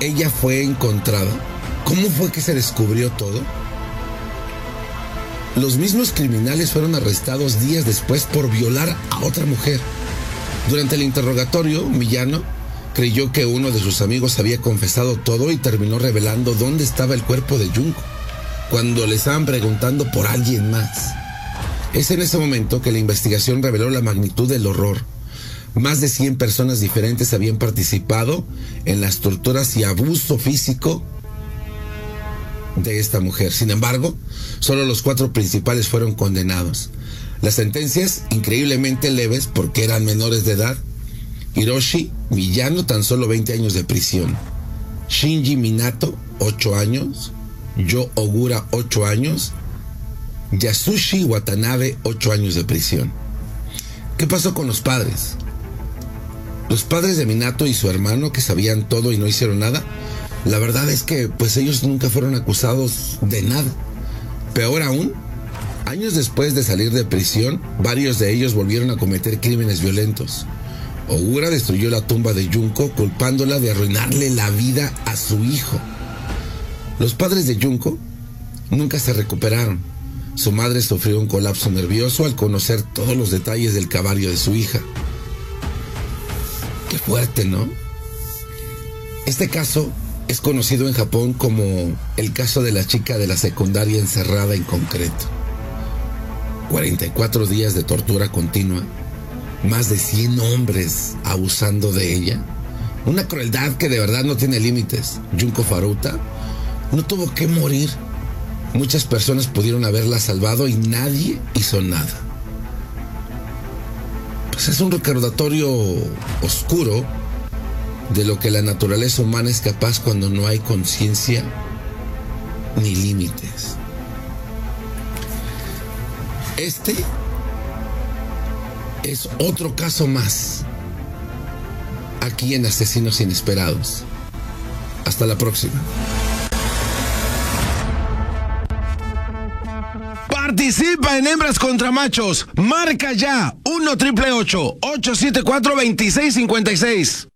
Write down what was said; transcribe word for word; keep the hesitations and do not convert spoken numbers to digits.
ella fue encontrada? ¿Cómo fue que se descubrió todo? Los mismos criminales fueron arrestados días después por violar a otra mujer. Durante el interrogatorio, Millano creyó que uno de sus amigos había confesado todo y terminó revelando dónde estaba el cuerpo de Junko, cuando le estaban preguntando por alguien más. Es en ese momento que la investigación reveló la magnitud del horror. Más de cien personas diferentes habían participado en las torturas y abuso físico de esta mujer. Sin embargo, solo los cuatro principales fueron condenados. Las sentencias, increíblemente leves porque eran menores de edad. Hiroshi Millano, tan solo veinte años de prisión. Shinji Minato, ocho años. Yo Ogura, ocho años. Yasushi Watanabe, ocho años de prisión. ¿Qué pasó con los padres? Los padres de Minato y su hermano, que sabían todo y no hicieron nada, la verdad es que pues ellos nunca fueron acusados de nada. Peor aún, años después de salir de prisión, varios de ellos volvieron a cometer crímenes violentos. Ogura destruyó la tumba de Junko, culpándola de arruinarle la vida a su hijo. Los padres de Junko nunca se recuperaron. Su madre sufrió un colapso nervioso al conocer todos los detalles del calvario de su hija. Qué fuerte, ¿no? Este caso es conocido en Japón como el caso de la chica de la secundaria encerrada en concreto. cuarenta y cuatro días de tortura continua, más de cien hombres abusando de ella. Una crueldad que de verdad no tiene límites. Junko Furuta no tuvo que morir. Muchas personas pudieron haberla salvado y nadie hizo nada. Pues es un recordatorio oscuro de lo que la naturaleza humana es capaz cuando no hay conciencia ni límites. Este es otro caso más aquí en Asesinos Inesperados. Hasta la próxima. Participa en Hembras contra Machos. Marca ya uno triple ocho, ocho siete cuatro, dos seis cinco seis.